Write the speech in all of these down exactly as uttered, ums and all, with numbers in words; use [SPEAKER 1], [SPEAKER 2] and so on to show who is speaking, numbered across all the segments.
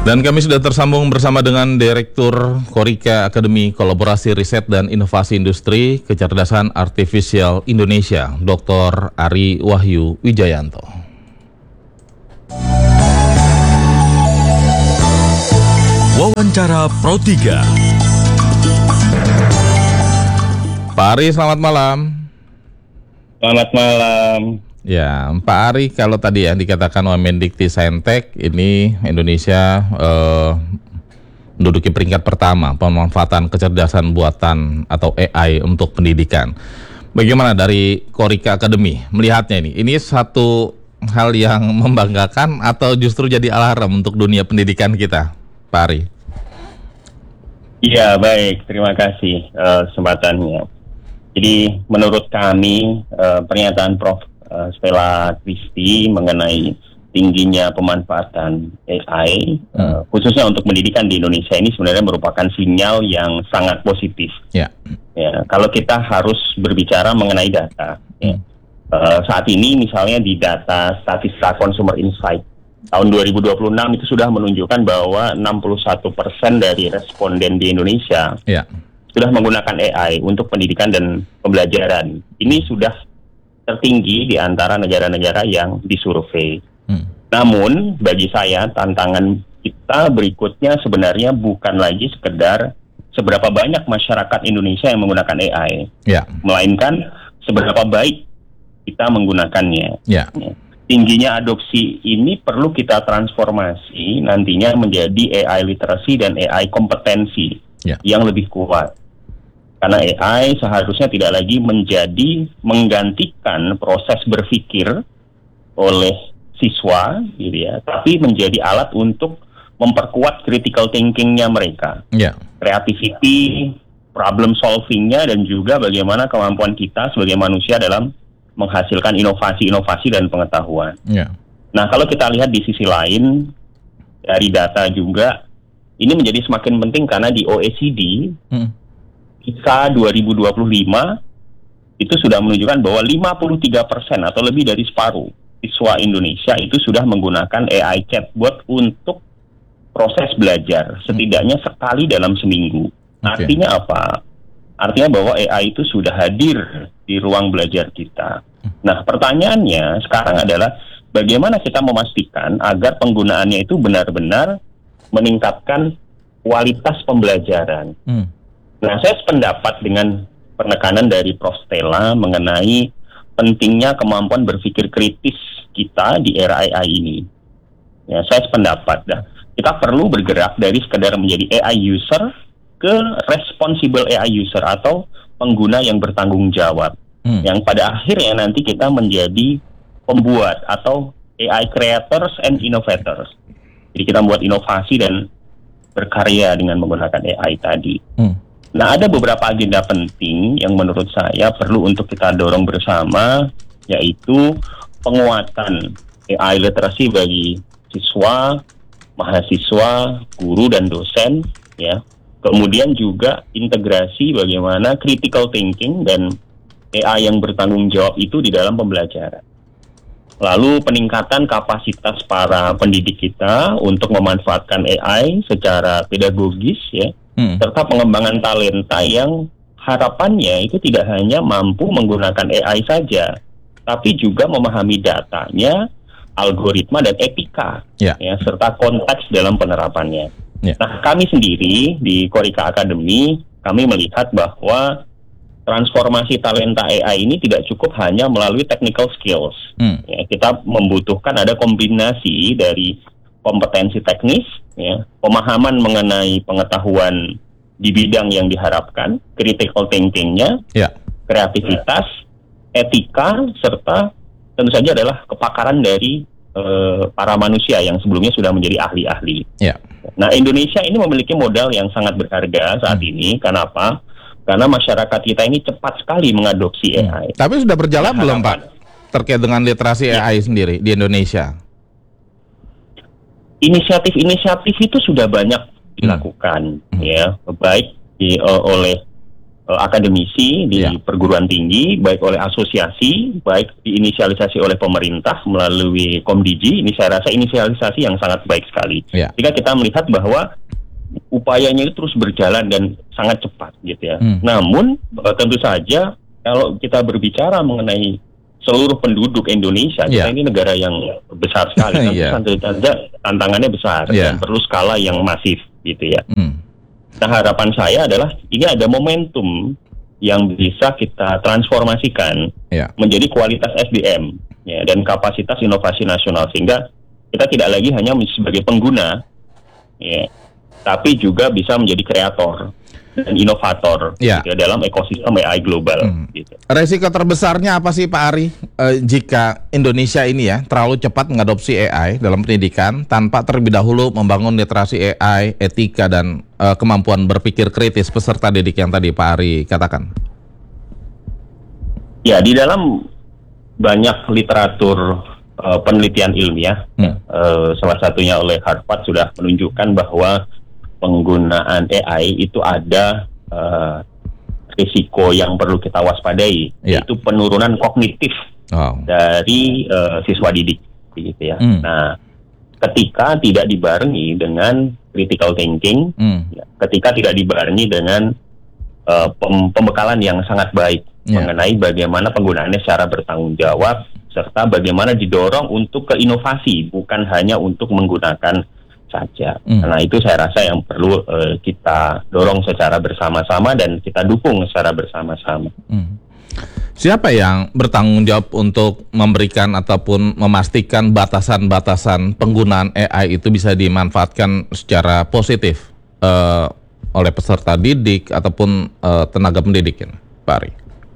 [SPEAKER 1] Dan kami sudah tersambung bersama dengan Direktur Korika Akademi Kolaborasi Riset dan Inovasi Industri Kecerdasan Artifisial Indonesia, Doktor Ari Wahyu Wijayanto.
[SPEAKER 2] Wawancara Pro tiga.
[SPEAKER 1] Pak Ari, selamat malam.
[SPEAKER 3] Selamat malam.
[SPEAKER 1] Ya, Pak Ari, kalau tadi ya dikatakan Wamendikti Saintek ini Indonesia eh, menduduki peringkat pertama pemanfaatan kecerdasan buatan atau A I untuk pendidikan. Bagaimana dari Korika Akademi melihatnya ini? Ini satu hal yang membanggakan atau justru jadi alarm untuk dunia pendidikan kita, Pak Ari?
[SPEAKER 3] Iya, baik. Terima kasih uh, kesempatannya. Jadi menurut kami uh, pernyataan Profesor Uh, Stella Christie mengenai tingginya pemanfaatan A I hmm. uh, khususnya untuk pendidikan di Indonesia ini sebenarnya merupakan sinyal yang sangat positif.
[SPEAKER 1] Ya.
[SPEAKER 3] Ya, kalau kita harus berbicara mengenai data, hmm. ya, uh, saat ini misalnya di data Statista Consumer Insight tahun dua ribu dua puluh enam itu sudah menunjukkan bahwa enam puluh satu persen dari responden di Indonesia
[SPEAKER 1] ya.
[SPEAKER 3] sudah menggunakan A I untuk pendidikan dan pembelajaran. Ini sudah tertinggi di antara negara-negara yang disurvei. Hmm. Namun bagi saya tantangan kita berikutnya sebenarnya bukan lagi sekedar seberapa banyak masyarakat Indonesia yang menggunakan A I,
[SPEAKER 1] ya.
[SPEAKER 3] melainkan seberapa baik kita menggunakannya.
[SPEAKER 1] Ya.
[SPEAKER 3] Tingginya adopsi ini perlu kita transformasi nantinya menjadi A I literasi dan A I kompetensi ya. yang lebih kuat. Karena A I seharusnya tidak lagi menjadi menggantikan proses berpikir oleh siswa, gitu ya, tapi menjadi alat untuk memperkuat critical thinking-nya mereka, yeah. creativity, problem solving-nya, dan juga bagaimana kemampuan kita sebagai manusia dalam menghasilkan inovasi-inovasi dan pengetahuan. Yeah. Nah, kalau kita lihat di sisi lain dari data juga, ini menjadi semakin penting karena di O E C D. Hmm. I S A dua ribu dua puluh lima itu sudah menunjukkan bahwa lima puluh tiga persen atau lebih dari separuh siswa Indonesia itu sudah menggunakan A I chatbot untuk proses belajar setidaknya sekali dalam seminggu. Okay. Artinya apa? Artinya bahwa A I itu sudah hadir di ruang belajar kita. Nah, pertanyaannya sekarang adalah bagaimana kita memastikan agar penggunaannya itu benar-benar meningkatkan kualitas pembelajaran. Hmm. Nah, saya sependapat dengan penekanan dari Profesor Stella mengenai pentingnya kemampuan berpikir kritis kita di era A I ini. Ya, saya sependapat. Nah, kita perlu bergerak dari sekedar menjadi A I user ke responsible A I user atau pengguna yang bertanggung jawab. Hmm. Yang pada akhirnya nanti kita menjadi pembuat atau A I creators and innovators. Jadi kita membuat inovasi dan berkarya dengan menggunakan A I tadi. Hmm. Nah, ada beberapa agenda penting yang menurut saya perlu untuk kita dorong bersama, yaitu penguatan A I literasi bagi siswa, mahasiswa, guru, dan dosen, ya. Kemudian juga integrasi bagaimana critical thinking dan A I yang bertanggung jawab itu di dalam pembelajaran. Lalu peningkatan kapasitas para pendidik kita untuk memanfaatkan A I secara pedagogis, ya. Hmm. serta pengembangan talenta yang harapannya itu tidak hanya mampu menggunakan A I saja, tapi juga memahami datanya, algoritma, dan etika, yeah. ya, serta konteks dalam penerapannya. Yeah. Nah, kami sendiri di Korika Academy, kami melihat bahwa transformasi talenta A I ini tidak cukup hanya melalui technical skills. Hmm. Ya, kita membutuhkan ada kombinasi dari kompetensi teknis, ya, pemahaman mengenai pengetahuan di bidang yang diharapkan, critical thinking-nya, ya. kreativitas, etika, serta tentu saja adalah kepakaran dari uh, para manusia yang sebelumnya sudah menjadi ahli-ahli. Ya. Nah, Indonesia ini memiliki modal yang sangat berharga saat hmm. ini. Kenapa? Karena masyarakat kita ini cepat sekali mengadopsi A I.
[SPEAKER 1] Hmm. Tapi sudah berjalan nah, belum, Pak? Terkait dengan literasi ya. A I sendiri di Indonesia?
[SPEAKER 3] Inisiatif-inisiatif itu sudah banyak dilakukan, hmm. ya, baik di, uh, oleh uh, akademisi di
[SPEAKER 1] ya.
[SPEAKER 3] perguruan tinggi, baik oleh asosiasi, baik diinisialisasi oleh pemerintah melalui Komdigi. Ini saya rasa inisialisasi yang sangat baik sekali.
[SPEAKER 1] Ya.
[SPEAKER 3] Jika kita melihat bahwa upayanya itu terus berjalan dan sangat cepat gitu ya. Hmm. Namun uh, tentu saja kalau kita berbicara mengenai seluruh penduduk Indonesia, yeah. kita ini negara yang besar sekali, yeah. tentu saja tantangannya besar yeah. dan perlu skala yang masif gitu ya. Mm. Nah, harapan saya adalah ini ada momentum yang bisa kita transformasikan yeah. menjadi kualitas S D M ya, dan kapasitas inovasi nasional, sehingga kita tidak lagi hanya sebagai pengguna, ya, tapi juga bisa menjadi kreator dan inovator ya. Gitu, dalam ekosistem A I global. Hmm. Gitu.
[SPEAKER 1] Resiko terbesarnya apa sih Pak Ari e, jika Indonesia ini ya terlalu cepat mengadopsi A I dalam pendidikan tanpa terlebih dahulu membangun literasi A I, etika dan e, kemampuan berpikir kritis peserta didik yang tadi Pak Ari katakan?
[SPEAKER 3] Ya, di dalam banyak literatur e, penelitian ilmiah, hmm. e, salah satunya oleh Harvard sudah menunjukkan bahwa penggunaan A I itu ada uh, risiko yang perlu kita waspadai, yeah. yaitu penurunan kognitif oh. dari uh, siswa didik, gitu ya. Mm. Nah, ketika tidak dibarengi dengan critical thinking, mm. ya, ketika tidak dibarengi dengan uh, pem- pembekalan yang sangat baik yeah. mengenai bagaimana penggunaannya secara bertanggung jawab, serta bagaimana didorong untuk ke inovasi, bukan hanya untuk menggunakan saja. Hmm. Nah, itu saya rasa yang perlu uh, kita dorong secara bersama-sama dan kita dukung secara bersama-sama.
[SPEAKER 1] Hmm. Siapa yang bertanggung jawab untuk memberikan ataupun memastikan batasan-batasan penggunaan A I itu bisa dimanfaatkan secara positif uh, oleh peserta didik ataupun uh, tenaga pendidik ini, Pak Ari?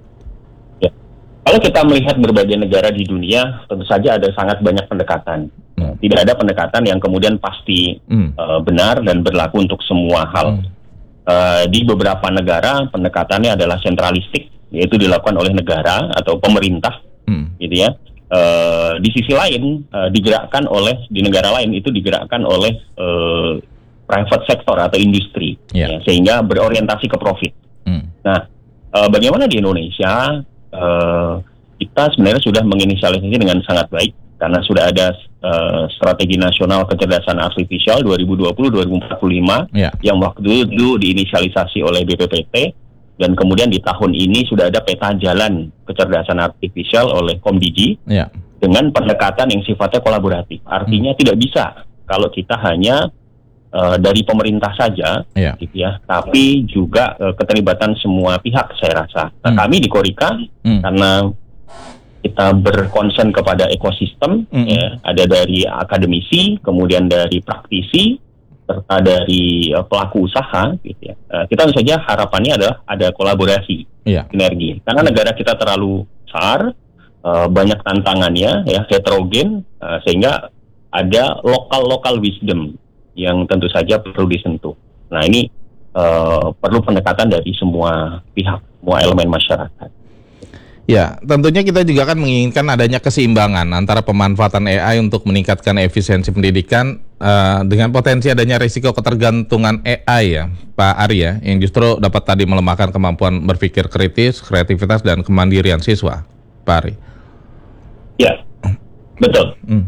[SPEAKER 3] Ya. Kalau kita melihat berbagai negara di dunia, tentu saja ada sangat banyak pendekatan. Hmm. Tidak ada pendekatan yang kemudian pasti hmm. uh, benar dan berlaku untuk semua hal. Hmm. Uh, di beberapa negara pendekatannya adalah sentralistik, yaitu dilakukan oleh negara atau pemerintah, hmm. gitu ya. Uh, di sisi lain uh, digerakkan oleh di negara lain itu digerakkan oleh uh, private sector atau industri, yeah. ya, sehingga berorientasi ke profit. Hmm. Nah, uh, bagaimana di Indonesia? Uh, kita sebenarnya sudah menginisialisasi dengan sangat baik. Karena sudah ada uh, strategi nasional kecerdasan artifisial dua ribu dua puluh sampai dua ribu empat puluh lima yeah. yang waktu itu diinisialisasi oleh B P P T, dan kemudian di tahun ini sudah ada peta jalan kecerdasan artifisial oleh Komdigi yeah. dengan pendekatan yang sifatnya kolaboratif. Artinya hmm. tidak bisa kalau kita hanya uh, dari pemerintah saja, yeah. gitu ya, tapi juga uh, keterlibatan semua pihak, saya rasa. Nah, hmm. kami di Korika hmm. karena kita berkonsen kepada ekosistem, mm-hmm. ya, ada dari akademisi, kemudian dari praktisi, serta dari uh, pelaku usaha, gitu ya. Uh, kita tentu saja harapannya adalah ada kolaborasi, yeah. sinergi. Karena negara kita terlalu besar, uh, banyak tantangannya, ya, heterogen, uh, sehingga ada lokal-lokal wisdom yang tentu saja perlu disentuh. Nah, ini uh, perlu pendekatan dari semua pihak, semua elemen masyarakat.
[SPEAKER 1] Ya, tentunya kita juga kan menginginkan adanya keseimbangan antara pemanfaatan A I untuk meningkatkan efisiensi pendidikan uh, dengan potensi adanya risiko ketergantungan A I ya, Pak Ari ya, yang justru dapat tadi melemahkan kemampuan berpikir kritis, kreativitas dan kemandirian siswa, Pak Ari.
[SPEAKER 3] Ya, betul. Hmm.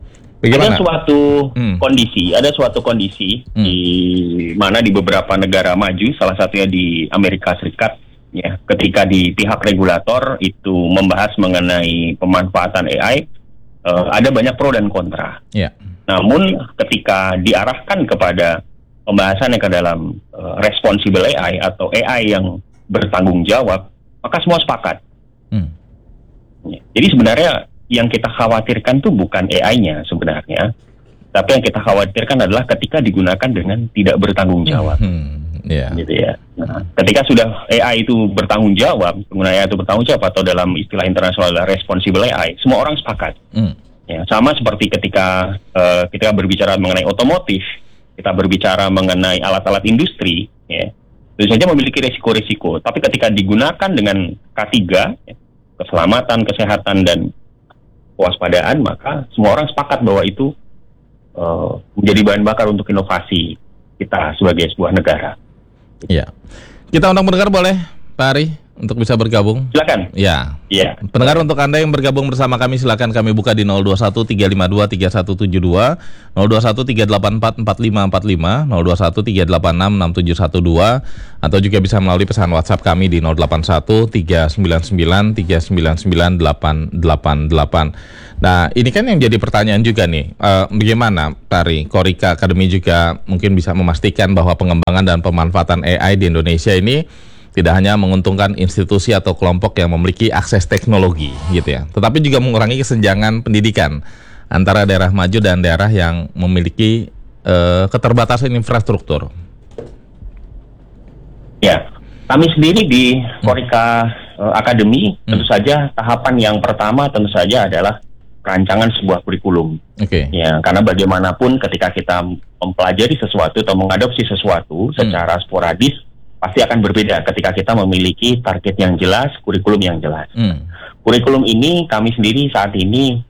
[SPEAKER 3] Ada suatu hmm. kondisi, ada suatu kondisi hmm. di mana di beberapa negara maju, salah satunya di Amerika Serikat, ya, ketika di pihak regulator itu membahas mengenai pemanfaatan A I, uh, ada banyak pro dan kontra. Yeah. Namun ketika diarahkan kepada pembahasan yang ke dalam uh, responsible A I atau A I yang bertanggung jawab, maka semua sepakat. Hmm. Ya, jadi sebenarnya yang kita khawatirkan tuh bukan A I-nya sebenarnya, tapi yang kita khawatirkan adalah ketika digunakan dengan tidak bertanggung jawab. Hmm. Yeah. Gitu ya. Nah, ketika sudah A I itu bertanggung jawab, pengguna A I itu bertanggung jawab, atau dalam istilah internasional adalah responsible A I, semua orang sepakat. Mm. Ya, sama seperti ketika uh, kita berbicara mengenai otomotif, kita berbicara mengenai alat-alat industri, ya, tentu saja memiliki risiko-risiko. Tapi ketika digunakan dengan K tiga, ya, keselamatan, kesehatan dan kewaspadaan, maka semua orang sepakat bahwa itu uh, menjadi bahan bakar untuk inovasi kita sebagai sebuah negara.
[SPEAKER 1] Iya. Kita undang pendengar boleh Pak Ari untuk bisa bergabung?
[SPEAKER 3] Silakan.
[SPEAKER 1] Ya.
[SPEAKER 3] Iya.
[SPEAKER 1] Pendengar, untuk Anda yang bergabung bersama kami, silakan kami buka di nol dua satu tiga lima dua tiga satu tujuh dua, nol dua satu tiga delapan empat empat lima empat lima, nol dua satu tiga delapan enam enam tujuh satu dua, atau juga bisa melalui pesan WhatsApp kami di nol delapan satu tiga sembilan sembilan tiga sembilan sembilan delapan delapan delapan. Nah, ini kan yang jadi pertanyaan juga nih, uh, bagaimana Pak Ari, Korika Academy juga mungkin bisa memastikan bahwa pengembangan dan pemanfaatan A I di Indonesia ini tidak hanya menguntungkan institusi atau kelompok yang memiliki akses teknologi gitu ya, tetapi juga mengurangi kesenjangan pendidikan antara daerah maju dan daerah yang memiliki uh, keterbatasan infrastruktur.
[SPEAKER 3] Ya, kami sendiri di Korika uh, Academy, hmm. tentu saja tahapan yang pertama tentu saja adalah rancangan sebuah kurikulum.
[SPEAKER 1] Oke. Okay.
[SPEAKER 3] Ya, karena bagaimanapun ketika kita mempelajari sesuatu atau mengadopsi sesuatu secara hmm. sporadis, pasti akan berbeda ketika kita memiliki target yang jelas, kurikulum yang jelas. Hmm. Kurikulum ini kami sendiri saat ini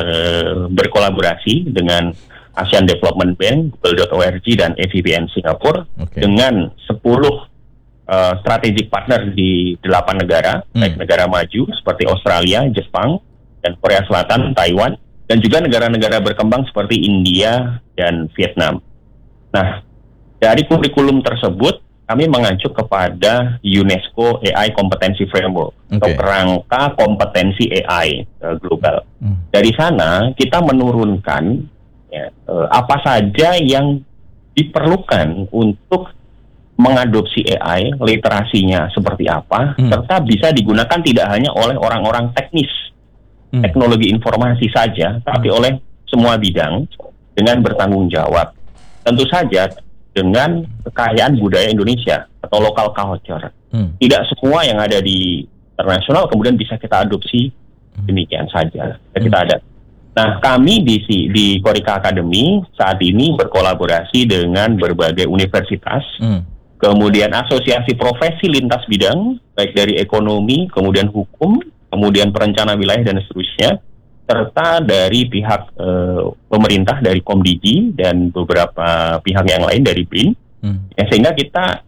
[SPEAKER 3] uh, berkolaborasi dengan Asian Development Bank, Google dot org, dan A V B N Singapura okay. dengan sepuluh uh, strategic partner di delapan negara, hmm. baik negara maju seperti Australia, Jepang, dan Korea Selatan, Taiwan, dan juga negara-negara berkembang seperti India dan Vietnam. Nah, dari kurikulum tersebut kami mengacu kepada UNESCO A I Competency Framework okay. atau kerangka kompetensi A I uh, global. Hmm. Dari sana kita menurunkan ya, uh, apa saja yang diperlukan untuk mengadopsi A I, literasinya seperti apa, hmm. serta bisa digunakan tidak hanya oleh orang-orang teknis hmm. teknologi informasi saja, tapi hmm. oleh semua bidang dengan bertanggung jawab. Tentu saja dengan kekayaan budaya Indonesia atau local culture. Hmm. Tidak semua yang ada di internasional kemudian bisa kita adopsi demikian saja. Hmm. Kita ada. Nah, kami di di Korika Academy saat ini berkolaborasi dengan berbagai universitas, hmm. kemudian asosiasi profesi lintas bidang, baik dari ekonomi, kemudian hukum, kemudian perencana wilayah dan seterusnya, serta dari pihak eh, pemerintah dari Komdigi dan beberapa pihak yang lain dari B R I N, hmm. ya, sehingga kita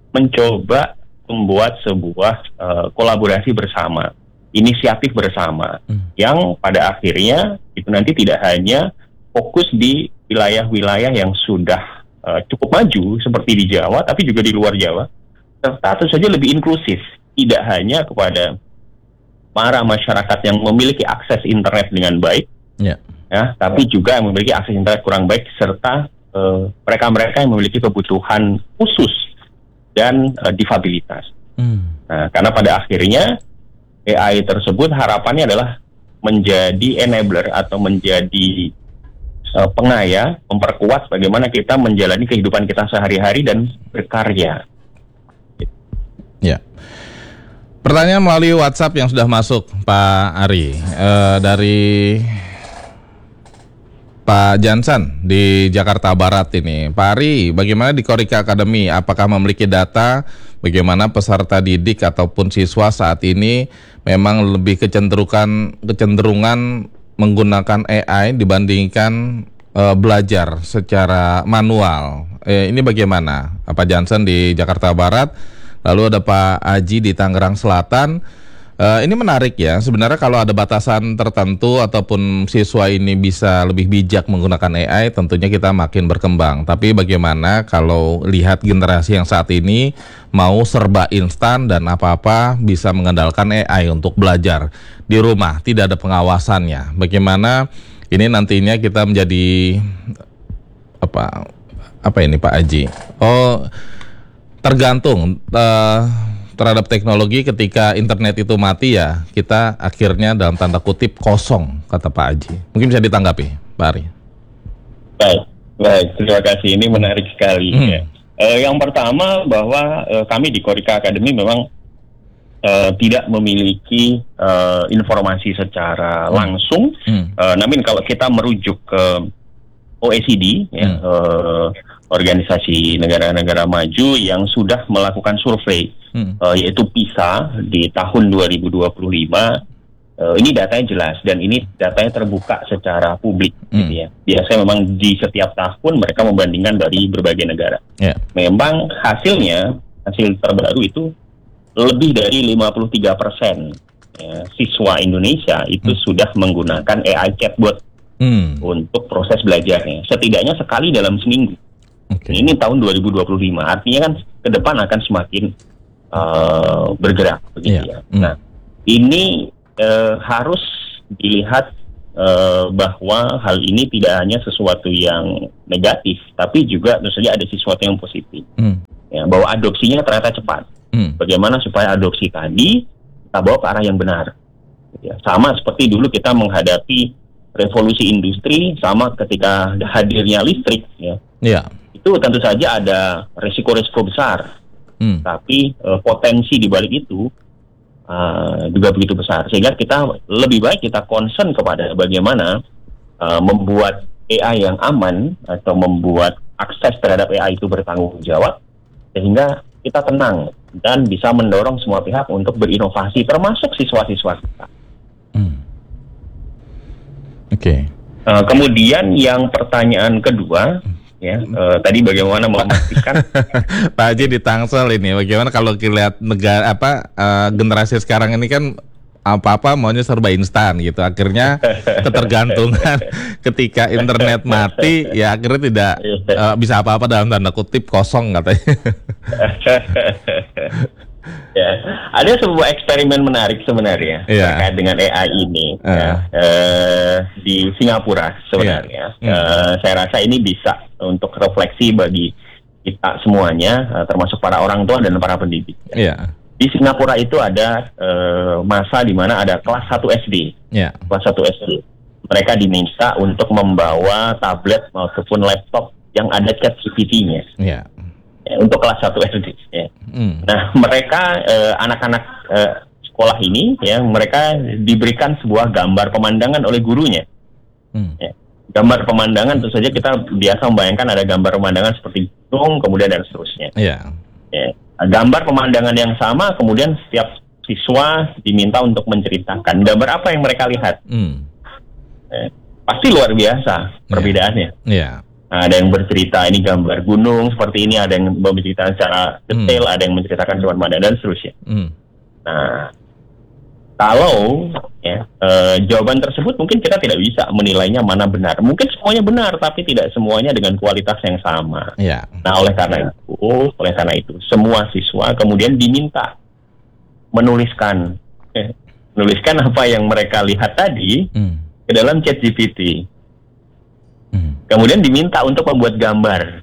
[SPEAKER 3] mencoba membuat sebuah eh, kolaborasi bersama, inisiatif bersama, hmm. yang pada akhirnya itu nanti tidak hanya fokus di wilayah-wilayah yang sudah eh, cukup maju seperti di Jawa, tapi juga di luar Jawa, serta tentu saja lebih inklusif, tidak hanya kepada para masyarakat yang memiliki akses internet dengan baik, yeah. ya, tapi juga yang memiliki akses internet kurang baik, serta uh, mereka-mereka yang memiliki kebutuhan khusus dan uh, difabilitas. Mm. Nah, karena pada akhirnya A I tersebut harapannya adalah menjadi enabler atau menjadi uh, pengaya, memperkuat bagaimana kita menjalani kehidupan kita sehari-hari dan berkarya.
[SPEAKER 1] Ya. Yeah. Pertanyaan melalui WhatsApp yang sudah masuk, Pak Ari, eh, dari Pak Jansan di Jakarta Barat ini. Pak Ari, bagaimana di Korika Academy? Apakah memiliki data bagaimana peserta didik ataupun siswa saat ini memang lebih kecenderungan kecenderungan menggunakan A I dibandingkan eh, belajar secara manual? Eh, ini bagaimana? Pak Jansan di Jakarta Barat. Lalu ada Pak Aji di Tangerang Selatan. Uh, ini menarik ya. Sebenarnya kalau ada batasan tertentu ataupun siswa ini bisa lebih bijak menggunakan A I, tentunya kita makin berkembang. Tapi bagaimana kalau lihat generasi yang saat ini mau serba instan dan apa-apa bisa mengandalkan A I untuk belajar di rumah, tidak ada pengawasannya. Bagaimana ini nantinya kita menjadi apa? Apa ini Pak Aji? Oh, tergantung uh, terhadap teknologi. Ketika internet itu mati ya kita akhirnya dalam tanda kutip kosong, kata Pak Aji. Mungkin bisa ditanggapi Pak Ari.
[SPEAKER 3] Baik, baik, terima kasih, ini menarik sekali. hmm. ya. uh, Yang pertama bahwa uh, kami di Korika Academy memang uh, tidak memiliki uh, informasi secara hmm. langsung. hmm. uh, Namun kalau kita merujuk ke O E C D hmm. ya, uh, organisasi negara-negara maju yang sudah melakukan survei, hmm. uh, yaitu PISA di tahun dua ribu dua puluh lima. Uh, ini datanya jelas dan ini datanya terbuka secara publik, hmm. gitu ya. Biasanya memang di setiap tahun mereka membandingkan dari berbagai negara. Yeah. Memang hasilnya, hasil terbaru itu lebih dari lima puluh tiga persen ya, siswa Indonesia itu hmm. sudah menggunakan A I chatbot hmm. untuk proses belajarnya. Setidaknya sekali dalam seminggu. Okay. Ini tahun dua ribu dua puluh lima. Artinya kan ke depan akan semakin uh, bergerak. Begitu yeah. ya. Hmm. Nah, ini uh, harus dilihat Uh, bahwa hal ini tidak hanya sesuatu yang negatif, tapi juga tentu saja ada sesuatu yang positif. Hmm. Ya, bahwa adopsinya ternyata cepat. Hmm. Bagaimana supaya adopsi tadi kita bawa ke arah yang benar. Ya, sama seperti dulu kita menghadapi revolusi industri, sama ketika hadirnya listrik. Ya. Yeah. Itu tentu saja ada resiko-resiko besar. Hmm. Tapi uh, potensi di balik itu Uh, juga begitu besar, sehingga kita lebih baik kita concern kepada bagaimana uh, membuat A I yang aman atau membuat akses terhadap A I itu bertanggung jawab, sehingga kita tenang dan bisa mendorong semua pihak untuk berinovasi, termasuk siswa-siswa kita. Hmm. Oke. Okay. Uh, kemudian yang pertanyaan kedua. Ya, uh, tadi bagaimana memastikan
[SPEAKER 1] Pak Haji di Tangsel ini, bagaimana kalau kita lihat negara apa uh, generasi sekarang ini kan apa-apa maunya serba instan gitu, akhirnya ketergantungan ketika internet mati ya akhirnya tidak uh, bisa apa-apa dalam tanda kutip kosong katanya.
[SPEAKER 3] Ya, ada sebuah eksperimen menarik sebenarnya yeah. terkait dengan A I ini uh. ya, uh, di Singapura sebenarnya. Yeah. Uh, saya rasa ini bisa untuk refleksi bagi kita semuanya, uh, termasuk para orang tua dan para pendidik. Yeah. Di Singapura itu ada uh, masa di mana ada kelas satu S D, yeah. kelas satu S D. Mereka diminta untuk membawa tablet maupun laptop yang ada chat G P T-nya. Yeah. Untuk kelas satu S D. Ya. Hmm. Nah, mereka eh, anak-anak eh, sekolah ini, ya, mereka diberikan sebuah gambar pemandangan oleh gurunya. Hmm. Ya. Gambar pemandangan, tentu saja kita biasa membayangkan ada gambar pemandangan seperti gunung, kemudian dan seterusnya. Yeah. Ya. Gambar pemandangan yang sama, kemudian setiap siswa diminta untuk menceritakan gambar apa yang mereka lihat. Hmm. Ya. Pasti luar biasa perbedaannya. Yeah. Yeah. Nah, ada yang bercerita ini gambar gunung seperti ini, ada yang bercerita secara detail, hmm. ada yang menceritakan cuman mana dan seterusnya. Hmm. Nah, kalau ya, eh, jawaban tersebut mungkin kita tidak bisa menilainya mana benar. Mungkin semuanya benar, tapi tidak semuanya dengan kualitas yang sama. Yeah. Nah, oleh karena itu, oleh karena itu, semua siswa kemudian diminta menuliskan, eh, menuliskan apa yang mereka lihat tadi hmm. ke dalam chat G P T. Kemudian diminta untuk membuat gambar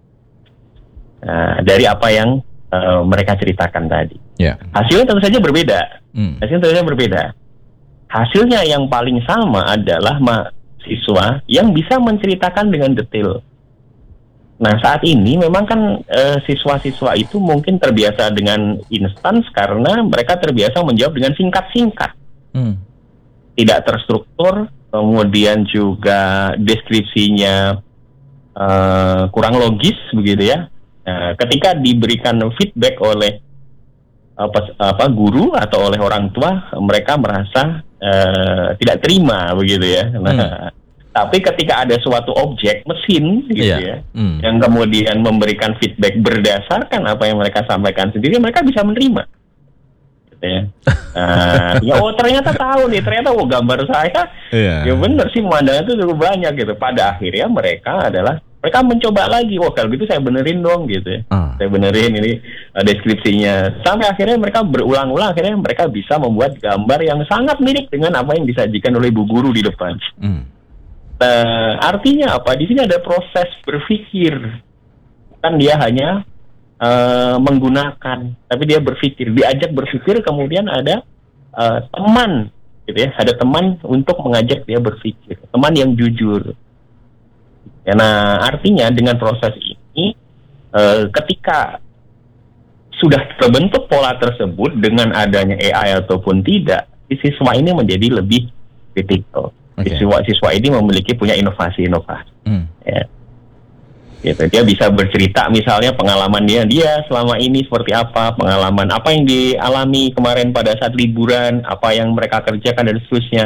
[SPEAKER 3] uh, dari apa yang uh, mereka ceritakan tadi. Yeah. Hasilnya tentu saja berbeda. Mm. Hasilnya tentu saja berbeda. Hasilnya yang paling sama adalah mahasiswa yang bisa menceritakan dengan detail. Nah, saat ini memang kan uh, siswa-siswa itu mungkin terbiasa dengan instan karena mereka terbiasa menjawab dengan singkat-singkat. Mm. Tidak terstruktur. Kemudian juga deskripsinya uh, kurang logis begitu ya. Nah, ketika diberikan feedback oleh apa, apa guru atau oleh orang tua, mereka merasa uh, tidak terima begitu ya. Nah, hmm. tapi ketika ada suatu objek mesin gitu yeah. ya, hmm. yang kemudian memberikan feedback berdasarkan apa yang mereka sampaikan sendiri, mereka bisa menerima. Ya. Nah, ya oh ternyata tahu nih, ternyata oh gambar saya, yeah. ya benar sih pemandangan itu cukup banyak gitu. Pada akhirnya mereka adalah mereka mencoba lagi, oh kalau gitu saya benerin dong gitu ya, uh. saya benerin ini uh, deskripsinya. Sampai akhirnya mereka berulang-ulang, akhirnya mereka bisa membuat gambar yang sangat mirip dengan apa yang disajikan oleh bu guru di depan. Mm. Nah, artinya apa? Di sini ada proses berpikir, kan dia hanya Uh, menggunakan, tapi dia berpikir, diajak berpikir, kemudian ada uh, teman, gitu ya, ada teman untuk mengajak dia berpikir, teman yang jujur. Ya, nah, artinya dengan proses ini, uh, ketika sudah terbentuk pola tersebut dengan adanya A I ataupun tidak, siswa ini menjadi lebih kritikal. Okay. Siswa-siswa ini memiliki punya inovasi-inovasi. Hmm. Ya. Gitu. Dia bisa bercerita misalnya pengalaman dia dia selama ini seperti apa, pengalaman apa yang dialami kemarin pada saat liburan, apa yang mereka kerjakan dan seterusnya.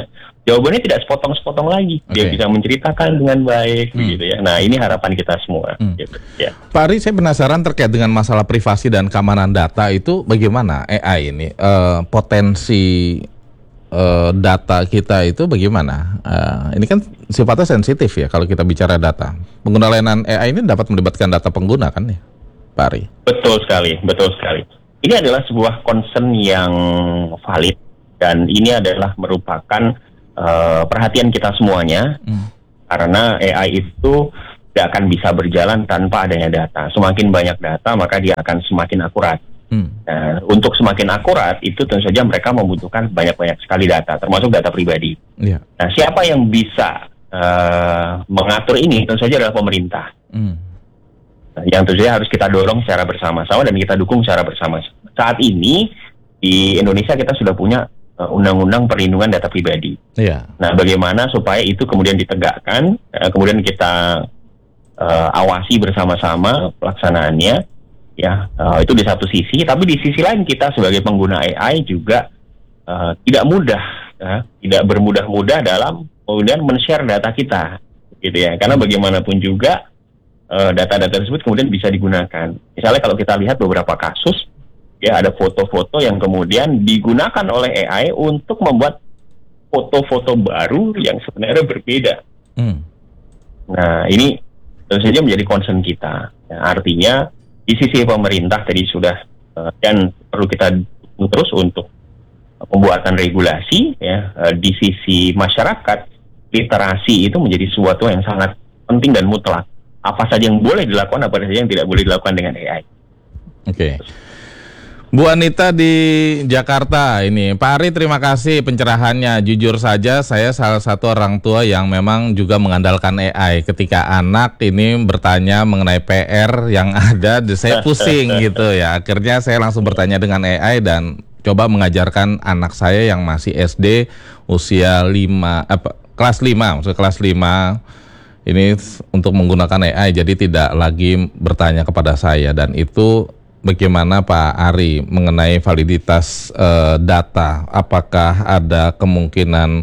[SPEAKER 3] jawabannya tidak sepotong-sepotong lagi. Dia
[SPEAKER 1] okay.
[SPEAKER 3] bisa menceritakan dengan baik, hmm. begitu ya. Nah, ini harapan kita semua. Hmm. Gitu, ya.
[SPEAKER 1] Pak Ari, saya penasaran terkait dengan masalah privasi dan keamanan data itu bagaimana A I ini uh, potensi uh, data kita itu bagaimana? Uh, ini kan sifatnya sensitif ya kalau kita bicara data. Pengguna layanan A I ini dapat melibatkan data pengguna kan ya, Pak Ari?
[SPEAKER 3] Betul sekali, betul sekali. Ini adalah sebuah concern yang valid dan ini adalah merupakan uh, perhatian kita semuanya hmm. karena A I itu tidak akan bisa berjalan tanpa adanya data. Semakin banyak data maka dia akan semakin akurat. Hmm. Nah, untuk semakin akurat itu tentu saja mereka membutuhkan banyak-banyak sekali data, termasuk data pribadi. Yeah. Nah, siapa yang bisa uh, mengatur ini tentu saja adalah pemerintah. Hmm. Yang tentunya harus kita dorong secara bersama-sama dan kita dukung secara bersama-sama. Saat ini di Indonesia kita sudah punya uh, undang-undang perlindungan data pribadi. Yeah. Nah, bagaimana supaya itu kemudian ditegakkan, uh, kemudian kita uh, awasi bersama-sama pelaksanaannya, ya uh, itu di satu sisi. Tapi di sisi lain kita sebagai pengguna A I juga uh, tidak mudah, uh, tidak bermudah-mudah dalam kemudian men-share data kita, gitu ya. Karena bagaimanapun juga Uh, data-data tersebut kemudian bisa digunakan. Misalnya kalau kita lihat beberapa kasus, ya ada foto-foto yang kemudian digunakan oleh A I untuk membuat foto-foto baru yang sebenarnya berbeda. Hmm. Nah, ini tentu saja menjadi concern kita. Ya, artinya di sisi pemerintah tadi sudah uh, dan perlu kita terus untuk pembuatan regulasi. Ya, uh, di sisi masyarakat, literasi itu menjadi sesuatu yang sangat penting dan mutlak. Apa saja yang boleh dilakukan, apa saja yang tidak boleh dilakukan dengan A I.
[SPEAKER 1] Oke. Okay. Bu Anita di Jakarta ini, Pak Ari terima kasih pencerahannya. Jujur saja saya salah satu orang tua yang memang juga mengandalkan A I. Ketika anak ini bertanya mengenai P R yang ada, saya pusing gitu ya. Akhirnya saya langsung bertanya dengan A I dan coba mengajarkan anak saya yang masih S D usia lima, apa, kelas lima, maksud kelas lima. Ini untuk menggunakan A I, jadi tidak lagi bertanya kepada saya. Dan itu bagaimana Pak Ari mengenai validitas uh, data? Apakah ada kemungkinan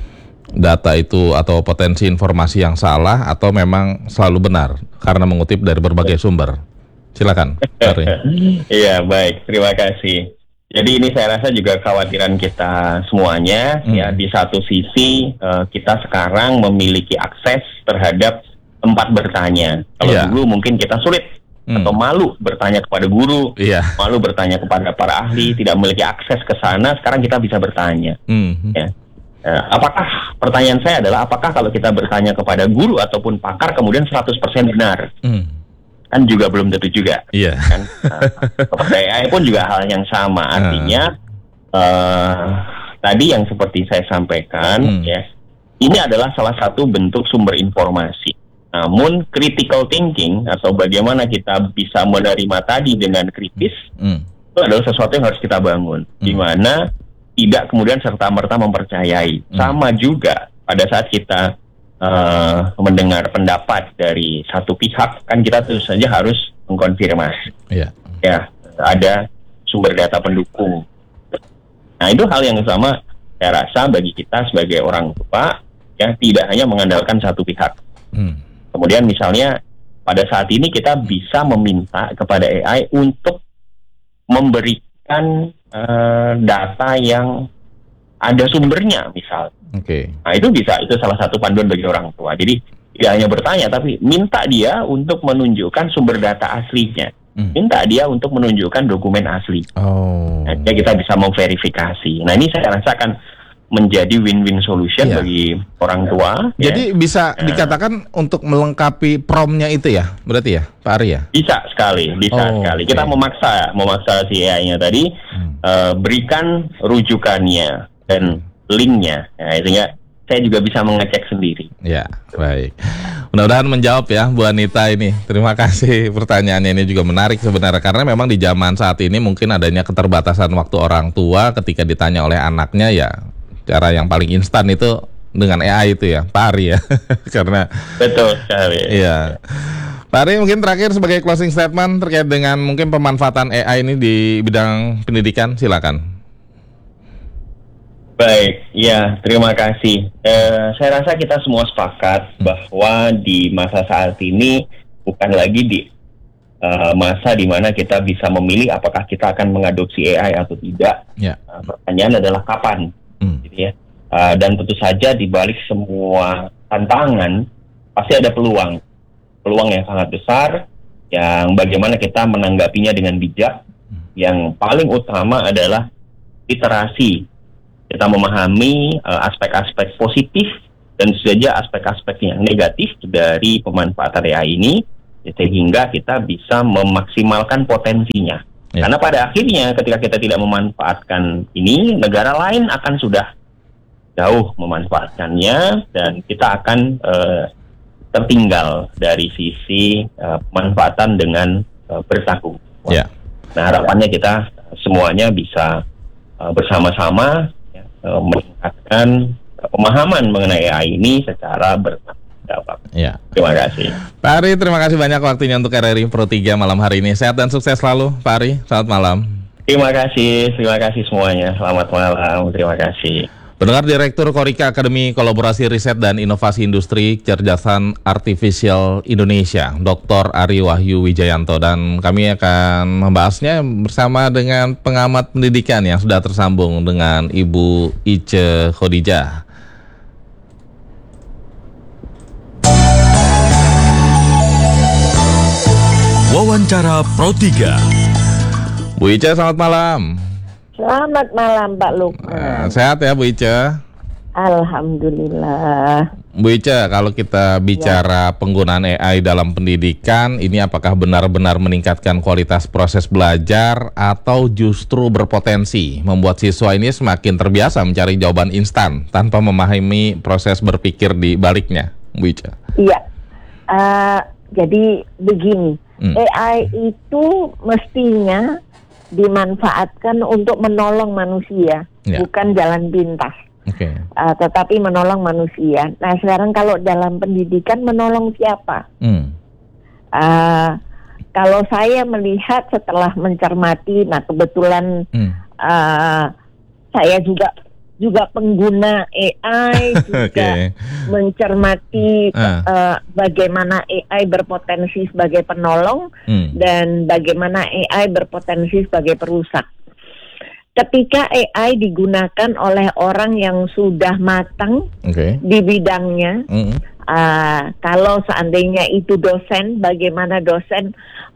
[SPEAKER 1] data itu atau potensi informasi yang salah atau memang selalu benar karena mengutip dari berbagai sumber? Silakan, Pak Ari.
[SPEAKER 3] Iya, baik. Terima kasih. Jadi ini saya rasa juga kekhawatiran kita semuanya. Hmm. Ya, di satu sisi uh, kita sekarang memiliki akses terhadap tempat bertanya. Kalau yeah. dulu mungkin kita sulit hmm. atau malu bertanya kepada guru, yeah. malu bertanya kepada para ahli, tidak memiliki akses ke sana. Sekarang kita bisa bertanya. Hmm. Ya. Uh, apakah pertanyaan saya adalah apakah kalau kita bertanya kepada guru ataupun pakar kemudian seratus persen benar? Hmm. Kan juga belum tentu juga. Iya. Kan kepada A I pun juga hal yang sama. Artinya uh. Uh, tadi yang seperti saya sampaikan, hmm. ya, ini adalah salah satu bentuk sumber informasi. Namun critical thinking atau bagaimana kita bisa menerima tadi dengan kritis, hmm. itu adalah sesuatu yang harus kita bangun. Hmm. Di mana tidak kemudian serta-merta mempercayai. Hmm. Sama juga pada saat kita Uh, mendengar pendapat dari satu pihak, kan kita tentu saja harus mengkonfirmasi. Yeah. Ya, ada sumber data pendukung. Nah, itu hal yang sama saya rasa bagi kita sebagai orang tua, ya tidak hanya mengandalkan satu pihak. Hmm. Kemudian misalnya pada saat ini kita bisa meminta kepada A I untuk memberikan uh, data yang ada sumbernya, misal. Oke. Okay. Nah, itu bisa, itu salah satu panduan bagi orang tua. Jadi tidak hanya bertanya, tapi minta dia untuk menunjukkan sumber data aslinya. Hmm. Minta dia untuk menunjukkan dokumen asli. Oh. Nah, kita bisa memverifikasi. Nah, ini saya rasakan menjadi win-win solution yeah. bagi orang tua.
[SPEAKER 1] Jadi ya. bisa dikatakan uh, untuk melengkapi promnya itu ya, berarti ya, Pak Ari ya?
[SPEAKER 3] Bisa sekali, bisa oh, sekali. Kita okay. memaksa, memaksa si A I-nya tadi hmm. uh, berikan rujukannya dan linknya, ya, sehingga saya juga bisa mengecek sendiri.
[SPEAKER 1] Ya, baik. Mudah-mudahan menjawab ya Bu Anita ini. Terima kasih, pertanyaannya ini juga menarik sebenarnya karena memang di zaman saat ini mungkin adanya keterbatasan waktu orang tua ketika ditanya oleh anaknya, ya cara yang paling instan itu dengan A I itu ya, Pak Ari ya. Karena
[SPEAKER 3] betul sekali.
[SPEAKER 1] Iya. Pak Ari, mungkin terakhir sebagai closing statement terkait dengan mungkin pemanfaatan A I ini di bidang pendidikan, silakan.
[SPEAKER 3] Baik, ya terima kasih. Eh, saya rasa kita semua sepakat bahwa di masa saat ini bukan lagi di uh, masa di mana kita bisa memilih apakah kita akan mengadopsi A I atau tidak.
[SPEAKER 1] Ya.
[SPEAKER 3] Uh, pertanyaan adalah kapan,
[SPEAKER 1] Hmm.
[SPEAKER 3] gitu ya. Uh, dan tentu saja di balik semua tantangan pasti ada peluang, peluang yang sangat besar, yang bagaimana kita menanggapinya dengan bijak. Yang paling utama adalah literasi. Kita memahami uh, aspek-aspek positif dan saja aspek-aspek yang negatif dari pemanfaatan A I ini, sehingga kita bisa memaksimalkan potensinya. Ya. Karena pada akhirnya ketika kita tidak memanfaatkan ini, negara lain akan sudah jauh memanfaatkannya dan kita akan uh, tertinggal dari sisi uh, pemanfaatan dengan uh, bertanggung jawab. Ya. Nah, harapannya kita semuanya bisa uh, bersama-sama meningkatkan pemahaman mengenai A I ini secara bertanggung jawab. Ya. Terima kasih.
[SPEAKER 1] Pak Ari, terima kasih banyak waktunya untuk R R I Pro tiga malam hari ini. Sehat dan sukses selalu, Pak Ari. Selamat malam.
[SPEAKER 3] Terima kasih, terima kasih semuanya. Selamat malam, terima kasih.
[SPEAKER 1] Pendengar, Direktur Korika Akademi Kolaborasi Riset dan Inovasi Industri Kecerdasan Artifisial Indonesia, Doktor Ari Wahyu Wijayanto, dan kami akan membahasnya bersama dengan pengamat pendidikan yang sudah tersambung dengan Ibu Ice Khadijah.
[SPEAKER 2] Wawancara Pro tiga.
[SPEAKER 1] Bu Ice, selamat malam.
[SPEAKER 4] Selamat malam, Pak Lukman.
[SPEAKER 1] Sehat ya, Bu Ice?
[SPEAKER 4] Alhamdulillah.
[SPEAKER 1] Bu Ice, kalau kita bicara ya. penggunaan A I dalam pendidikan, ini apakah benar-benar meningkatkan kualitas proses belajar atau justru berpotensi membuat siswa ini semakin terbiasa mencari jawaban instan tanpa memahami proses berpikir di baliknya, Bu Ice?
[SPEAKER 4] Iya, uh, jadi begini, hmm. A I itu mestinya dimanfaatkan untuk menolong manusia, ya. bukan jalan pintas. Okay. Uh, tetapi menolong manusia. Nah, sekarang kalau dalam pendidikan menolong siapa? Hmm. Uh, kalau saya melihat setelah mencermati, nah kebetulan hmm. uh, saya juga juga pengguna A I, juga okay. mencermati uh. Uh, bagaimana A I berpotensi sebagai penolong hmm. dan bagaimana A I berpotensi sebagai perusak. Ketika A I digunakan oleh orang yang sudah matang okay. di bidangnya, mm. uh, kalau seandainya itu dosen, bagaimana dosen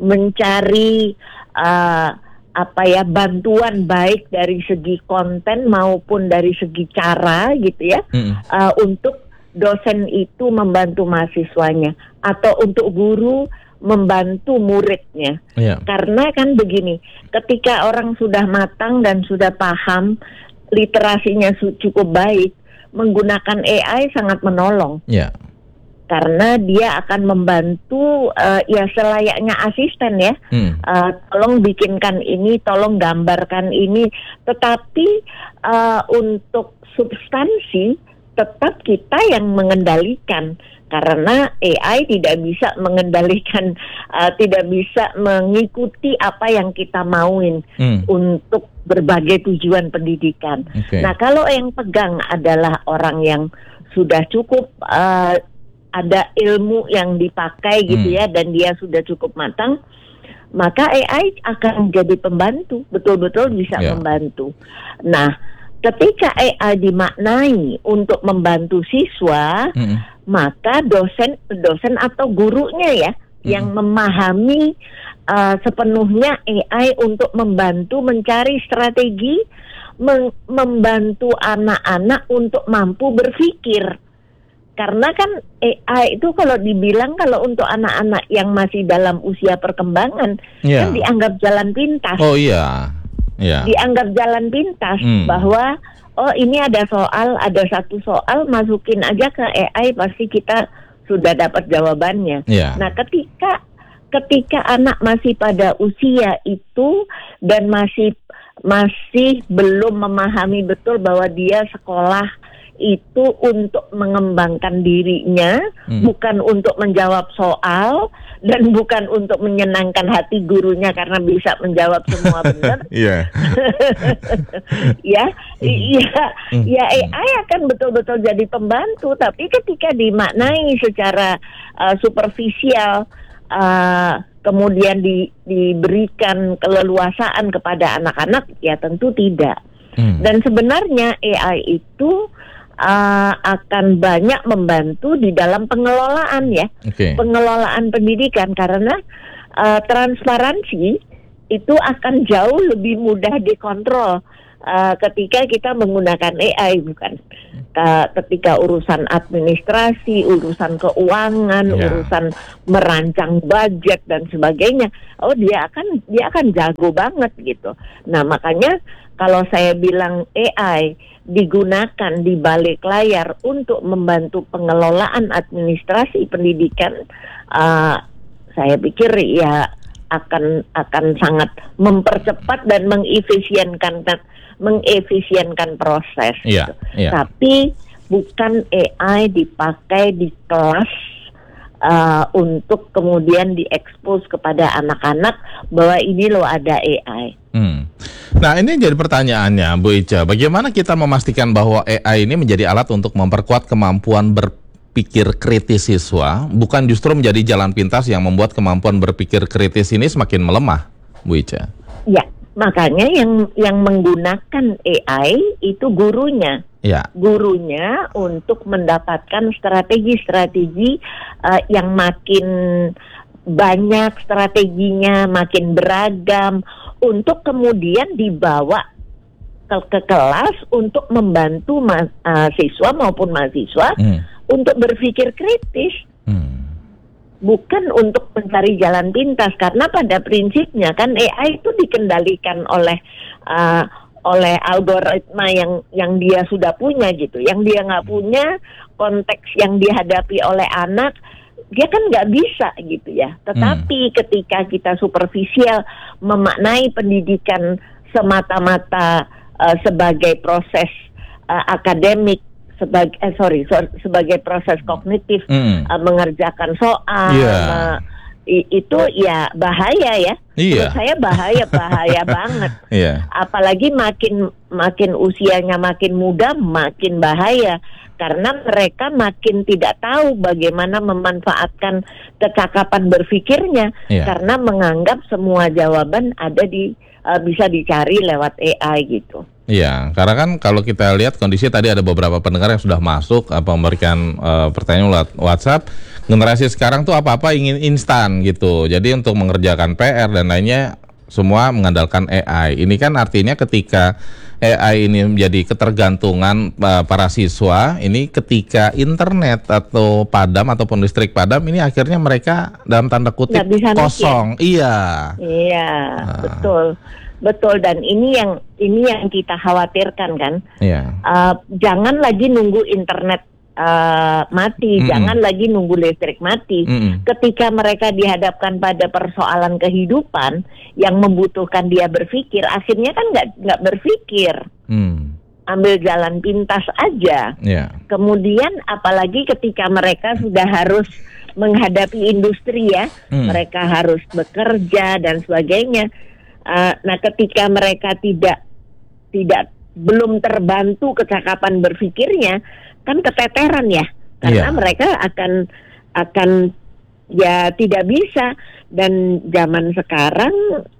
[SPEAKER 4] mencari uh, apa ya bantuan baik dari segi konten maupun dari segi cara gitu ya, mm. uh, untuk dosen itu membantu mahasiswanya atau untuk guru membantu muridnya. Yeah. Karena kan begini, ketika orang sudah matang dan sudah paham, literasinya cukup baik, menggunakan A I sangat menolong. Yeah. Karena dia akan membantu uh, ya selayaknya asisten ya. Hmm. Uh, tolong bikinkan ini, tolong gambarkan ini. Tetapi uh, untuk substansi tetap kita yang mengendalikan. Karena A I tidak bisa mengendalikan, uh, tidak bisa mengikuti apa yang kita mauin hmm. untuk berbagai tujuan pendidikan. Okay. Nah, kalau yang pegang adalah orang yang sudah cukup uh, ada ilmu yang dipakai gitu hmm. ya, dan dia sudah cukup matang, maka A I akan jadi pembantu, betul-betul bisa yeah. membantu. Nah, ketika A I dimaknai untuk membantu siswa, hmm. maka dosen dosen atau gurunya ya hmm. yang memahami uh, sepenuhnya A I untuk membantu mencari strategi, mem- membantu anak-anak untuk mampu berpikir. Karena kan A I itu kalau dibilang kalau untuk anak-anak yang masih dalam usia perkembangan yeah. kan dianggap jalan pintas.
[SPEAKER 1] Oh iya. Yeah.
[SPEAKER 4] Dianggap jalan pintas hmm. bahwa oh ini ada soal, ada satu soal, masukin aja ke A I pasti kita sudah dapat jawabannya. Yeah. Nah, ketika ketika anak masih pada usia itu dan masih masih belum memahami betul bahwa dia sekolah itu untuk mengembangkan dirinya, hmm. bukan untuk menjawab soal dan bukan untuk menyenangkan hati gurunya karena bisa menjawab semua benar.
[SPEAKER 1] Iya.
[SPEAKER 4] Ya, iya, ya A I akan betul-betul jadi pembantu, tapi ketika dimaknai secara uh, superficial, uh, kemudian di, diberikan keleluasaan kepada anak-anak, ya tentu tidak. Hmm. Dan sebenarnya A I itu uh, akan banyak membantu di dalam pengelolaan ya, okay. pengelolaan pendidikan karena uh, transparansi itu akan jauh lebih mudah dikontrol uh, ketika kita menggunakan A I, bukan uh, ketika urusan administrasi, urusan keuangan, yeah. urusan merancang budget dan sebagainya. Oh dia akan dia akan jago banget gitu. Nah makanya kalau saya bilang A I digunakan di balik layar untuk membantu pengelolaan administrasi pendidikan, uh, saya pikir ya akan akan sangat mempercepat dan mengefisienkan mengefisienkan proses.
[SPEAKER 1] Yeah, yeah.
[SPEAKER 4] Tapi bukan A I dipakai di kelas uh, untuk kemudian diekspos kepada anak-anak bahwa ini loh ada A I.
[SPEAKER 1] Hmm. Nah ini jadi pertanyaannya Bu Ica, bagaimana kita memastikan bahwa A I ini menjadi alat untuk memperkuat kemampuan berpikir kritis siswa, bukan justru menjadi jalan pintas yang membuat kemampuan berpikir kritis ini semakin melemah, Bu Ica?
[SPEAKER 4] Ya, makanya yang yang menggunakan A I itu gurunya. Ya. Gurunya untuk mendapatkan strategi-strategi uh, yang makin banyak, strateginya makin beragam, untuk kemudian dibawa ke, ke kelas untuk membantu mahasiswa maupun mahasiswa hmm. untuk berpikir kritis, hmm. bukan untuk mencari jalan pintas. Karena pada prinsipnya kan A I itu dikendalikan oleh uh, oleh algoritma yang yang dia sudah punya gitu, yang dia nggak punya konteks yang dihadapi oleh anak. Dia kan nggak bisa gitu ya. Tetapi hmm. ketika kita superficial memaknai pendidikan semata-mata uh, sebagai proses uh, akademik, sebagai eh, sorry, sorry sebagai proses kognitif, hmm. uh, mengerjakan soal, yeah. uh, i- itu ya bahaya ya.
[SPEAKER 1] Iya.
[SPEAKER 4] Menurut saya bahaya bahaya banget.
[SPEAKER 1] Yeah.
[SPEAKER 4] Apalagi makin makin usianya makin muda makin bahaya. Karena mereka makin tidak tahu bagaimana memanfaatkan kecakapan berpikirnya, yeah. karena menganggap semua jawaban ada di uh, bisa dicari lewat A I gitu.
[SPEAKER 1] Iya, karena kan kalau kita lihat kondisi tadi ada beberapa pendengar yang sudah masuk apa memberikan uh, pertanyaan lewat WhatsApp. Generasi sekarang tuh apa-apa ingin instan gitu. Jadi untuk mengerjakan P R dan lainnya semua mengandalkan A I. Ini kan artinya ketika A I ini menjadi ketergantungan uh, para siswa, ini ketika internet atau padam ataupun listrik padam, ini akhirnya mereka dalam tanda kutip kosong. Mikir. Iya.
[SPEAKER 4] Iya, nah. betul. Betul, dan ini yang ini yang kita khawatirkan kan.
[SPEAKER 1] Iya.
[SPEAKER 4] Uh, jangan lagi nunggu internet Uh, mati, mm-mm. jangan lagi nunggu listrik mati. Mm-mm. Ketika mereka dihadapkan pada persoalan kehidupan yang membutuhkan dia berpikir, akhirnya kan nggak nggak berpikir, mm. ambil jalan pintas aja. Yeah. Kemudian apalagi ketika mereka sudah harus menghadapi industri ya, mm. mereka harus bekerja dan sebagainya. Uh, nah, ketika mereka tidak tidak belum terbantu kecakapan berpikirnya, kan keteteran ya, karena yeah. mereka akan akan ya tidak bisa. Dan zaman sekarang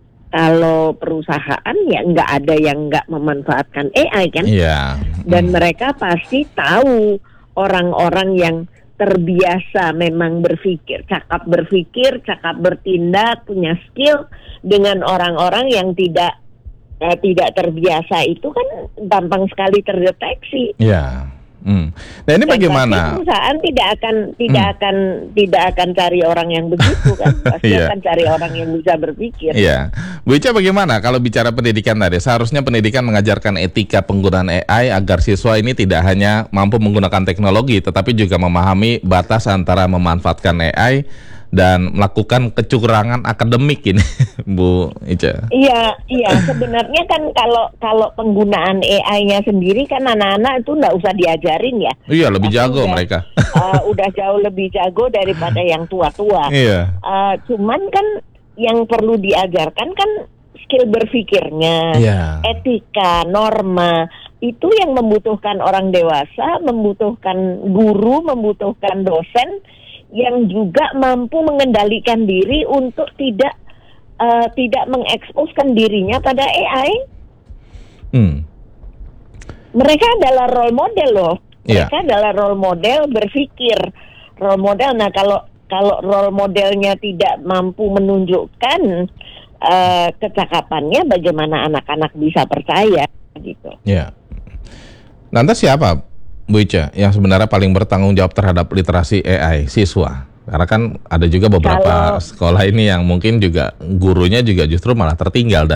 [SPEAKER 4] kalau perusahaan ya nggak ada yang nggak memanfaatkan A I kan,
[SPEAKER 1] yeah.
[SPEAKER 4] dan
[SPEAKER 1] mm.
[SPEAKER 4] mereka pasti tahu orang-orang yang terbiasa memang berpikir, cakap berpikir, cakap bertindak, punya skill, dengan orang-orang yang tidak eh, tidak terbiasa itu kan gampang sekali terdeteksi.
[SPEAKER 1] Iya. Yeah. Hmm. Nah ini bagaimana?
[SPEAKER 4] Perusahaan tidak akan tidak hmm. akan tidak akan cari orang yang begitu kan, pasti yeah. akan cari orang yang bisa berpikir.
[SPEAKER 1] Iya, yeah. Bu Ica bagaimana kalau bicara pendidikan tadi? Seharusnya pendidikan mengajarkan etika penggunaan A I agar siswa ini tidak hanya mampu menggunakan teknologi, tetapi juga memahami batas antara memanfaatkan A I dan melakukan kecurangan akademik ini, Bu Ica.
[SPEAKER 4] Iya, iya. Sebenarnya kan kalau kalau penggunaan A I-nya sendiri kan anak-anak itu nggak usah diajarin ya.
[SPEAKER 1] Iya, lebih
[SPEAKER 4] Tapi
[SPEAKER 1] jago
[SPEAKER 4] udah,
[SPEAKER 1] mereka.
[SPEAKER 4] uh, udah jauh lebih jago daripada yang tua-tua.
[SPEAKER 1] Iya.
[SPEAKER 4] Uh, cuman kan yang perlu diajarkan kan skill berpikirnya,
[SPEAKER 1] yeah.
[SPEAKER 4] etika, norma, itu yang membutuhkan orang dewasa, membutuhkan guru, membutuhkan dosen yang juga mampu mengendalikan diri untuk tidak uh, tidak mengeksposkan dirinya pada A I.
[SPEAKER 1] Hmm.
[SPEAKER 4] Mereka adalah role model loh.
[SPEAKER 1] Yeah.
[SPEAKER 4] Mereka adalah role model berpikir, role model. Nah kalau kalau role modelnya tidak mampu menunjukkan uh, kecakapannya, bagaimana anak-anak bisa percaya gitu.
[SPEAKER 1] Ya. Lantas siapa, Bu Ica, yang sebenarnya paling bertanggung jawab terhadap literasi A I? Siswa. Karena kan ada juga beberapa
[SPEAKER 4] Kalau,
[SPEAKER 1] sekolah ini yang mungkin juga gurunya juga justru malah tertinggal